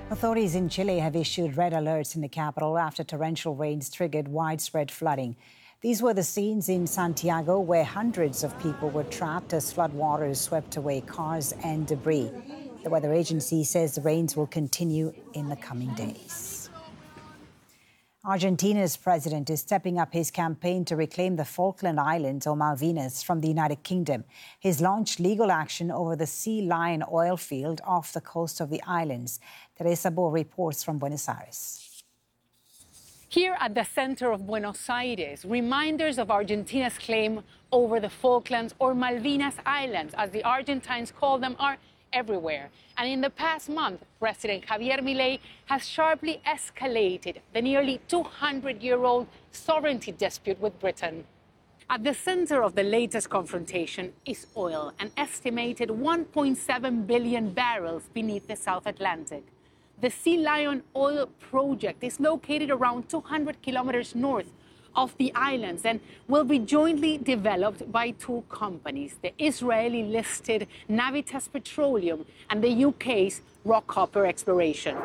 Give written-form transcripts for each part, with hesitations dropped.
Authorities in Chile have issued red alerts in the capital after torrential rains triggered widespread flooding. These were the scenes in Santiago where hundreds of people were trapped as floodwaters swept away cars and debris. The weather agency says the rains will continue in the coming days. Argentina's president is stepping up his campaign to reclaim the Falkland Islands, or Malvinas, from the United Kingdom. He's launched legal action over the Sea Lion oil field off the coast of the islands. Teresa Bo reports from Buenos Aires. Here at the center of Buenos Aires, reminders of Argentina's claim over the Falklands, or Malvinas Islands, as the Argentines call them, are everywhere. And in the past month, President Javier Milei has sharply escalated the nearly 200-year-old sovereignty dispute with Britain. At the center of the latest confrontation is oil, an estimated 1.7 billion barrels beneath the South Atlantic. The Sea Lion oil project is located around 200 kilometers north of the islands and will be jointly developed by two companies, the Israeli-listed Navitas Petroleum and the UK's Rockhopper Exploration.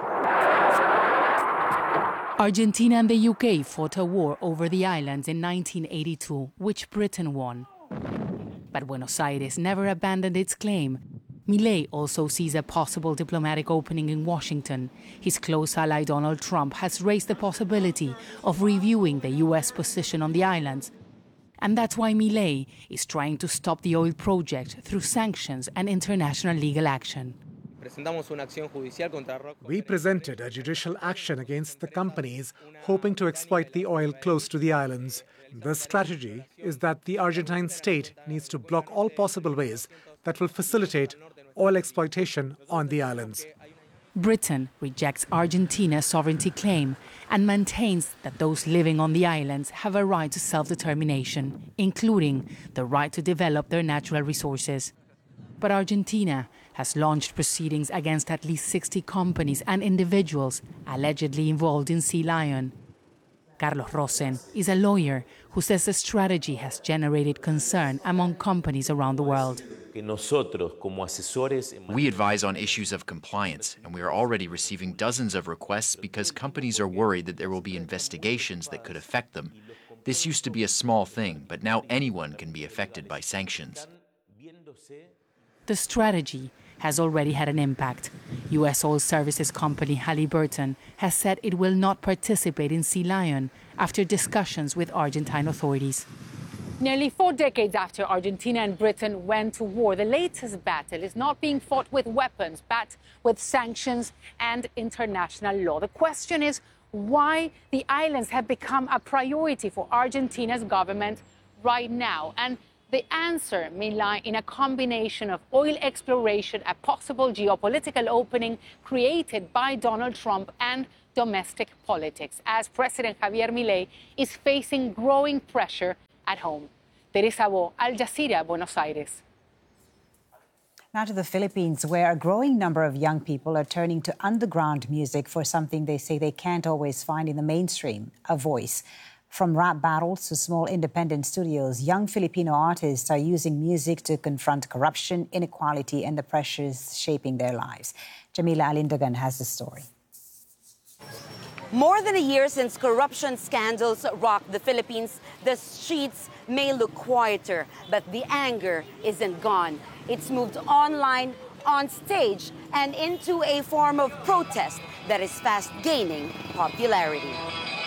Argentina and the UK fought a war over the islands in 1982, which Britain won. But Buenos Aires never abandoned its claim. Milei also sees a possible diplomatic opening in Washington. His close ally Donald Trump has raised the possibility of reviewing the U.S. position on the islands. And that's why Milei is trying to stop the oil project through sanctions and international legal action. We presented a judicial action against the companies hoping to exploit the oil close to the islands. The strategy is that the Argentine state needs to block all possible ways that will facilitate oil exploitation on the islands. Britain rejects Argentina's sovereignty claim and maintains that those living on the islands have a right to self-determination, including the right to develop their natural resources. But Argentina has launched proceedings against at least 60 companies and individuals allegedly involved in Sea Lion. Carlos Rosen is a lawyer who says the strategy has generated concern among companies around the world. We advise on issues of compliance, and we are already receiving dozens of requests because companies are worried that there will be investigations that could affect them. This used to be a small thing, but now anyone can be affected by sanctions. The strategy has already had an impact. U.S. oil services company Halliburton has said it will not participate in Sea Lion after discussions with Argentine authorities. Nearly 4 decades after Argentina and Britain went to war, the latest battle is not being fought with weapons, but with sanctions and international law. The question is why the islands have become a priority for Argentina's government right now. And the answer may lie in a combination of oil exploration, a possible geopolitical opening created by Donald Trump, and domestic politics, as President Javier Milei is facing growing pressure at home. Teresa Bo, Al Jazeera, Buenos Aires. Now to the Philippines, where a growing number of young people are turning to underground music for something they say they can't always find in the mainstream, a voice. From rap battles to small independent studios, young Filipino artists are using music to confront corruption, inequality, and the pressures shaping their lives. Jamila Alindagan has the story. More than a year since corruption scandals rocked the Philippines, the streets may look quieter, but the anger isn't gone. It's moved online, on stage, and into a form of protest that is fast gaining popularity.